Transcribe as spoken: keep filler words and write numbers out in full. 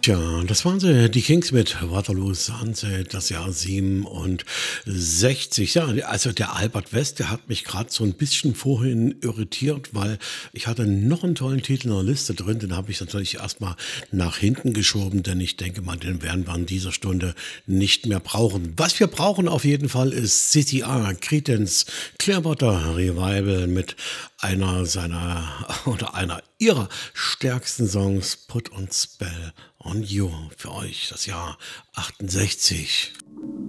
Tja, das waren sie, die Kings mit Waterloo Sunset, das Jahr siebenundsechzig. Ja, also der Albert West, der hat mich gerade so ein bisschen vorhin irritiert, weil ich hatte noch einen tollen Titel in der Liste drin, den habe ich natürlich erst mal nach hinten geschoben, denn ich denke mal, den werden wir in dieser Stunde nicht mehr brauchen. Was wir brauchen auf jeden Fall ist C C A, Creedence Clearwater Revival mit einer seiner oder einer ihrer stärksten Songs, Put on Spell on You, für euch das Jahr achtundsechzig.